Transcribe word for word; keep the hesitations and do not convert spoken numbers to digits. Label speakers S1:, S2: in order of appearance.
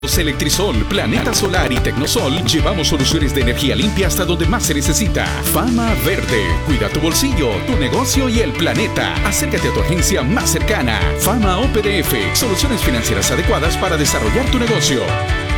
S1: Electrisol, Planeta Solar y Tecnosol llevamos soluciones de energía limpia hasta donde más se necesita. Fama Verde, cuida tu bolsillo, tu negocio y el planeta. Acércate a tu agencia más cercana. Fama O P D F, soluciones financieras adecuadas para desarrollar tu negocio.